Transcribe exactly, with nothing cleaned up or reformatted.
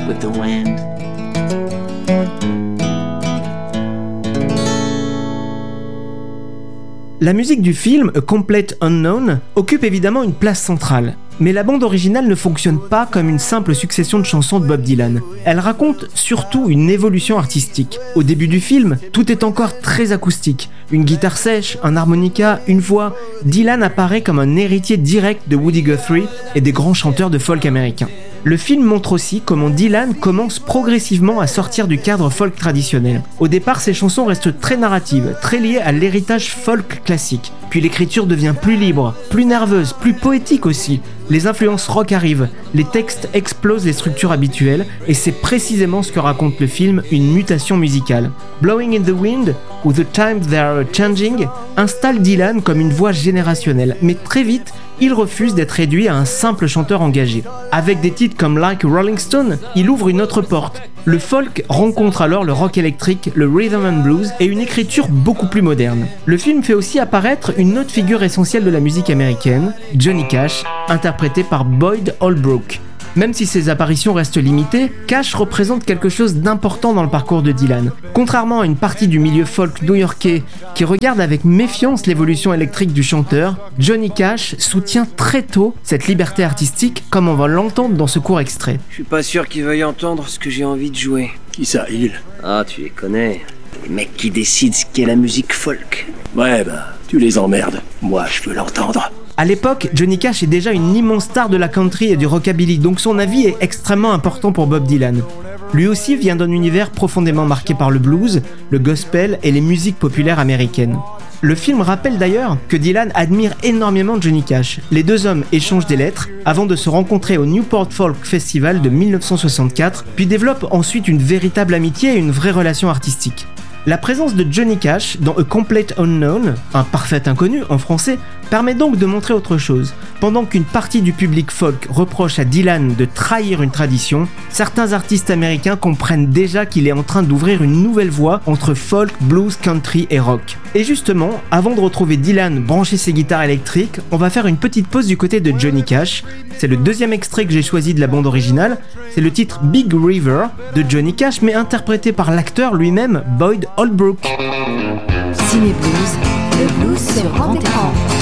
with the wind. La musique du film A Complete Unknown occupe évidemment une place centrale, mais la bande originale ne fonctionne pas comme une simple succession de chansons de Bob Dylan. Elle raconte surtout une évolution artistique. Au début du film, tout est encore très acoustique. Une guitare sèche, un harmonica, une voix. Dylan apparaît comme un héritier direct de Woody Guthrie et des grands chanteurs de folk américains. Le film montre aussi comment Dylan commence progressivement à sortir du cadre folk traditionnel. Au départ, ses chansons restent très narratives, très liées à l'héritage folk classique. Puis l'écriture devient plus libre, plus nerveuse, plus poétique aussi. Les influences rock arrivent, les textes explosent les structures habituelles, et c'est précisément ce que raconte le film, une mutation musicale. Blowing in the Wind, ou The Times They Are Changing, installe Dylan comme une voix générationnelle, mais très vite, il refuse d'être réduit à un simple chanteur engagé. Avec des titres comme Like Rolling Stone, il ouvre une autre porte. Le folk rencontre alors le rock électrique, le rhythm and blues et une écriture beaucoup plus moderne. Le film fait aussi apparaître une autre figure essentielle de la musique américaine, Johnny Cash, interprété par Boyd Holbrook. Même si ses apparitions restent limitées, Cash représente quelque chose d'important dans le parcours de Dylan. Contrairement à une partie du milieu folk new-yorkais qui regarde avec méfiance l'évolution électrique du chanteur, Johnny Cash soutient très tôt cette liberté artistique, comme on va l'entendre dans ce court extrait. Je suis pas sûr qu'il veuille entendre ce que j'ai envie de jouer. Qui ça, il? Ah, tu les connais. Les mecs qui décident ce qu'est la musique folk. Ouais, bah, tu les emmerdes. Moi, je veux l'entendre. À l'époque, Johnny Cash est déjà une immense star de la country et du rockabilly, donc son avis est extrêmement important pour Bob Dylan. Lui aussi vient d'un univers profondément marqué par le blues, le gospel et les musiques populaires américaines. Le film rappelle d'ailleurs que Dylan admire énormément Johnny Cash. Les deux hommes échangent des lettres avant de se rencontrer au Newport Folk Festival de dix-neuf cent soixante-quatre, puis développent ensuite une véritable amitié et une vraie relation artistique. La présence de Johnny Cash dans A Complete Unknown, un parfait inconnu en français, permet donc de montrer autre chose. Pendant qu'une partie du public folk reproche à Dylan de trahir une tradition, certains artistes américains comprennent déjà qu'il est en train d'ouvrir une nouvelle voie entre folk, blues, country et rock. Et justement, avant de retrouver Dylan brancher ses guitares électriques, on va faire une petite pause du côté de Johnny Cash. C'est le deuxième extrait que j'ai choisi de la bande originale, c'est le titre Big River de Johnny Cash, mais interprété par l'acteur lui-même, Boyd Holbrook. Ciné Blues, le blues sur grand écran.